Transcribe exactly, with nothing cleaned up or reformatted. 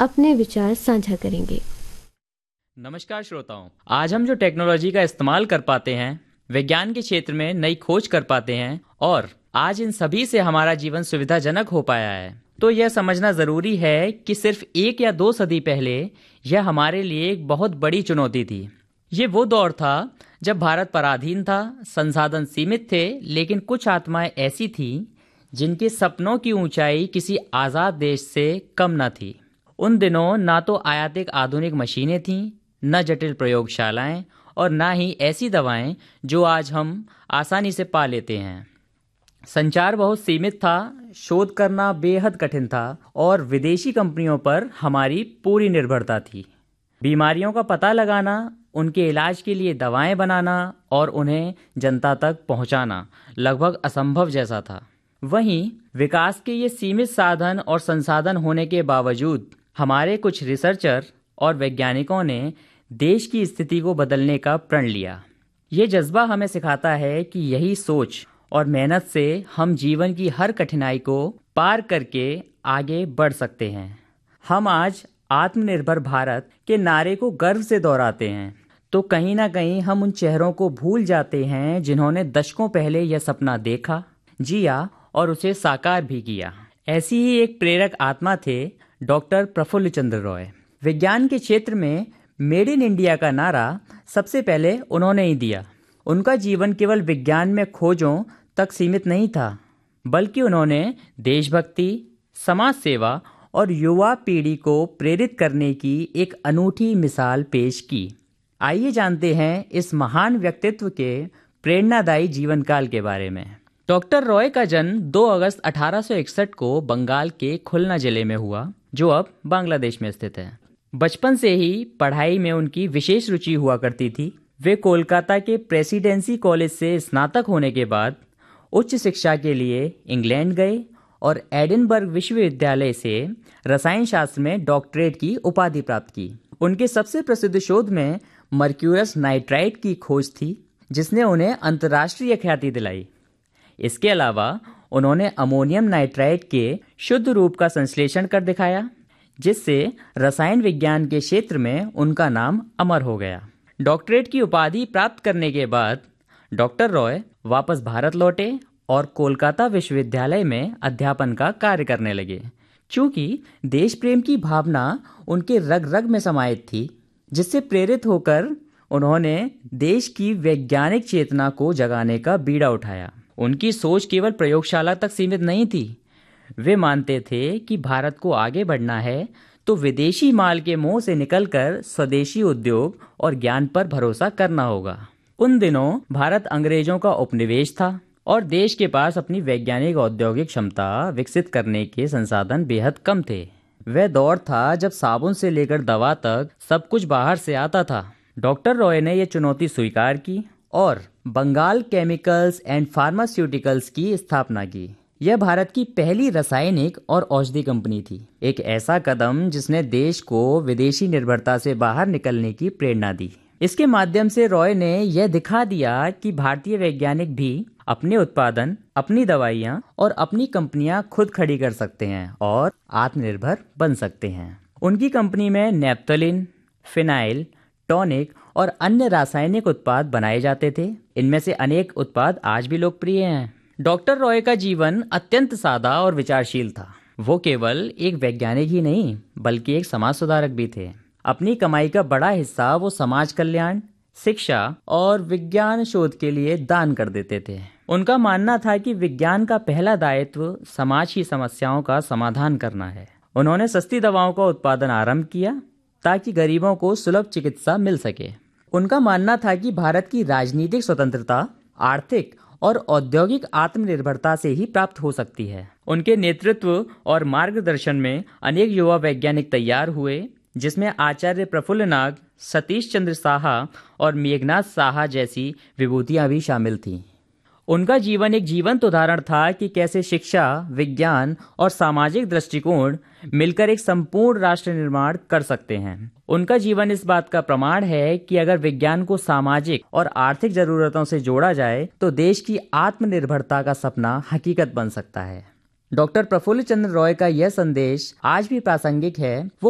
अपने विचार साझा करेंगे। नमस्कार श्रोताओं, आज हम जो टेक्नोलॉजी का इस्तेमाल कर पाते हैं, विज्ञान के क्षेत्र में नई खोज कर पाते हैं और आज इन सभी से हमारा जीवन सुविधाजनक हो पाया है, तो यह समझना जरूरी है कि सिर्फ एक या दो सदी पहले यह हमारे लिए एक बहुत बड़ी चुनौती थी। ये वो दौर था जब भारत पराधीन था, संसाधन सीमित थे, लेकिन कुछ आत्माएं ऐसी थीं जिनके सपनों की ऊंचाई किसी आज़ाद देश से कम न थी। उन दिनों ना तो आयातिक आधुनिक मशीनें थीं, न जटिल प्रयोगशालाएं और ना ही ऐसी दवाएं जो आज हम आसानी से पा लेते हैं। संचार बहुत सीमित था, शोध करना बेहद कठिन था और विदेशी कंपनियों पर हमारी पूरी निर्भरता थी। बीमारियों का पता लगाना, उनके इलाज के लिए दवाएं बनाना और उन्हें जनता तक पहुंचाना लगभग असंभव जैसा था। वहीं विकास के ये सीमित साधन और संसाधन होने के बावजूद हमारे कुछ रिसर्चर और वैज्ञानिकों ने देश की स्थिति को बदलने का प्रण लिया। ये जज्बा हमें सिखाता है कि यही सोच और मेहनत से हम जीवन की हर कठिनाई को पार करके आगे बढ़ सकते हैं। हम आज आत्मनिर्भर भारत के नारे को गर्व से दोहराते हैं, तो कहीं ना कहीं हम उन चेहरों को भूल जाते हैं जिन्होंने दशकों पहले यह सपना देखा, जिया और उसे साकार भी किया। ऐसी ही एक प्रेरक आत्मा थे डॉक्टर प्रफुल्ल चंद्र रॉय। विज्ञान के क्षेत्र में मेड इन इंडिया का नारा सबसे पहले उन्होंने ही दिया। उनका जीवन केवल विज्ञान में खोजों तक सीमित नहीं था, बल्कि उन्होंने देशभक्ति, समाज सेवा और युवा पीढ़ी को प्रेरित करने की एक अनूठी मिसाल पेश की। आइए जानते हैं इस महान व्यक्तित्व के प्रेरणादायी जीवन काल के बारे में। डॉक्टर रॉय का जन्म दो अगस्त अठारह सौ इकसठ को बंगाल के खुलना जिले में हुआ, जो अब बांग्लादेश में स्थित है। बचपन से ही पढ़ाई में उनकी विशेष रुचि हुआ करती थी। वे कोलकाता के प्रेसिडेंसी कॉलेज से स्नातक होने के बाद उच्च शिक्षा के लिए इंग्लैंड गए और एडिनबर्ग विश्वविद्यालय से रसायन शास्त्र में डॉक्टरेट की उपाधि प्राप्त की। उनके सबसे प्रसिद्ध शोध में मर्क्यूरस नाइट्राइट की खोज थी, जिसने उन्हें अंतर्राष्ट्रीय ख्याति दिलाई। इसके अलावा उन्होंने अमोनियम नाइट्राइट के शुद्ध रूप का संश्लेषण कर दिखाया, जिससे रसायन विज्ञान के क्षेत्र में उनका नाम अमर हो गया। डॉक्टरेट की उपाधि प्राप्त करने के बाद डॉक्टर रॉय वापस भारत लौटे और कोलकाता विश्वविद्यालय में अध्यापन का कार्य करने लगे। चूंकि देश प्रेम की भावना उनके रग रग में समाहित थी, जिससे प्रेरित होकर उन्होंने देश की वैज्ञानिक चेतना को जगाने का बीड़ा उठाया। उनकी सोच केवल प्रयोगशाला तक सीमित नहीं थी। वे मानते थे कि भारत को आगे बढ़ना है तो विदेशी माल के मोह से निकलकर स्वदेशी उद्योग और ज्ञान पर भरोसा करना होगा। उन दिनों भारत अंग्रेजों का उपनिवेश था और देश के पास अपनी वैज्ञानिक औद्योगिक क्षमता विकसित करने के संसाधन बेहद कम थे। वह दौर था जब साबुन से लेकर दवा तक सब कुछ बाहर से आता था। डॉक्टर रॉय ने यह चुनौती स्वीकार की और बंगाल केमिकल्स एंड फार्मास्यूटिकल्स की स्थापना की। यह भारत की पहली रासायनिक और औषधि कंपनी थी, एक ऐसा कदम जिसने देश को विदेशी निर्भरता से बाहर निकलने की प्रेरणा दी। इसके माध्यम से रॉय ने यह दिखा दिया कि भारतीय वैज्ञानिक भी अपने उत्पादन, अपनी दवाइयाँ और अपनी कंपनियां खुद खड़ी कर सकते हैं और आत्मनिर्भर बन सकते हैं। उनकी कंपनी में नेप्थलीन, फिनाइल, टॉनिक और अन्य रासायनिक उत्पाद बनाए जाते थे। इनमें से अनेक उत्पाद आज भी लोकप्रिय हैं। डॉक्टर रॉय का जीवन अत्यंत सादा और विचारशील था। वो केवल एक वैज्ञानिक ही नहीं, बल्कि एक समाज सुधारक भी थे। अपनी कमाई का बड़ा हिस्सा वो समाज कल्याण, शिक्षा और विज्ञान शोध के लिए दान कर देते थे। उनका मानना था कि विज्ञान का पहला दायित्व समाज की समस्याओं का समाधान करना है। उन्होंने सस्ती दवाओं का उत्पादन आरंभ किया ताकि गरीबों को सुलभ चिकित्सा मिल सके। उनका मानना था कि भारत की राजनीतिक स्वतंत्रता आर्थिक और औद्योगिक आत्मनिर्भरता से ही प्राप्त हो सकती है। उनके नेतृत्व और मार्गदर्शन में अनेक युवा वैज्ञानिक तैयार हुए, जिसमें आचार्य प्रफुल्ल नाग, सतीश चंद्र साहा और मेघनाथ साहा जैसी विभूतियां भी शामिल थीं। उनका जीवन एक जीवंत उदाहरण था कि कैसे शिक्षा, विज्ञान और सामाजिक दृष्टिकोण मिलकर एक संपूर्ण राष्ट्र निर्माण कर सकते हैं। उनका जीवन इस बात का प्रमाण है कि अगर विज्ञान को सामाजिक और आर्थिक जरूरतों से जोड़ा जाए तो देश की आत्मनिर्भरता का सपना हकीकत बन सकता है। डॉक्टर प्रफुल्ल चंद्र रॉय का यह संदेश आज भी प्रासंगिक है। वो